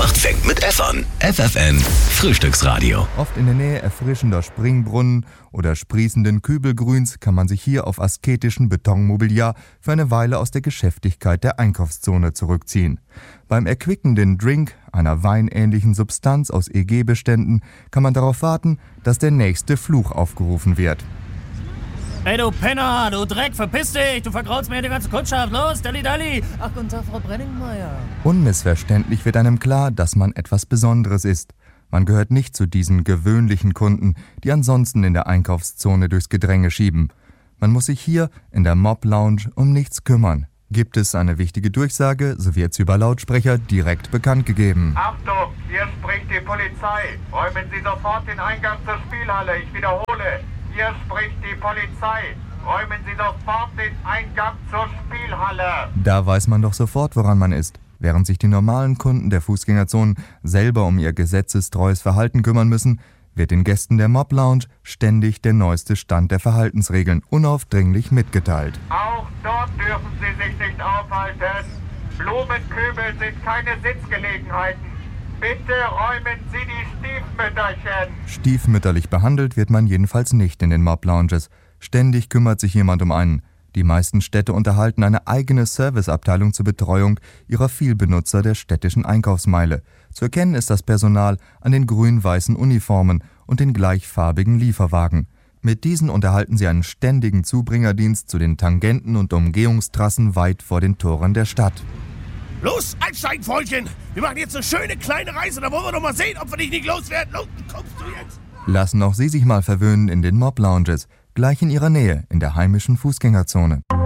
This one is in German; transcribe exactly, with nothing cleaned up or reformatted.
macht fängt mit F an. F F N Frühstücksradio. Oft in der Nähe erfrischender Springbrunnen oder sprießenden Kübelgrüns kann man sich hier auf asketischen Betonmobiliar für eine Weile aus der Geschäftigkeit der Einkaufszone zurückziehen. Beim erquickenden Drink, einer weinähnlichen Substanz aus E G-Beständen, kann man darauf warten, dass der nächste Fluch aufgerufen wird. Ey, du Penner, du Dreck, verpiss dich, du vergraulst mir die ganze Kundschaft, los, Dalli Dalli. Ach, guten Tag, Frau Brenningmeier. Unmissverständlich wird einem klar, dass man etwas Besonderes ist. Man gehört nicht zu diesen gewöhnlichen Kunden, die ansonsten in der Einkaufszone durchs Gedränge schieben. Man muss sich hier in der Mob Lounge um nichts kümmern. Gibt es eine wichtige Durchsage, so wird sie über Lautsprecher direkt bekannt gegeben. Achtung, hier spricht die Polizei. Räumen Sie sofort den Eingang zur Spielhalle, ich wiederhole. Hier spricht die Polizei. Räumen Sie sofort den Eingang zur Spielhalle. Da weiß man doch sofort, woran man ist. Während sich die normalen Kunden der Fußgängerzonen selber um ihr gesetzestreues Verhalten kümmern müssen, wird den Gästen der Mob Lounge ständig der neueste Stand der Verhaltensregeln unaufdringlich mitgeteilt. Auch dort dürfen Sie sich nicht aufhalten. Blumenkübel sind keine Sitzgelegenheiten. Bitte räumen Sie die Stiefmütterchen. Stiefmütterlich behandelt wird man jedenfalls nicht in den Mob Lounges. Ständig kümmert sich jemand um einen. Die meisten Städte unterhalten eine eigene Serviceabteilung zur Betreuung ihrer Vielbenutzer der städtischen Einkaufsmeile. Zu erkennen ist das Personal an den grün-weißen Uniformen und den gleichfarbigen Lieferwagen. Mit diesen unterhalten sie einen ständigen Zubringerdienst zu den Tangenten und Umgehungstrassen weit vor den Toren der Stadt. Los, einsteigen, Freundchen! Wir machen jetzt eine schöne kleine Reise, da wollen wir doch mal sehen, ob wir dich nicht loswerden. Los, kommst du jetzt? Lassen auch Sie sich mal verwöhnen in den Mob Lounges, gleich in Ihrer Nähe in der heimischen Fußgängerzone.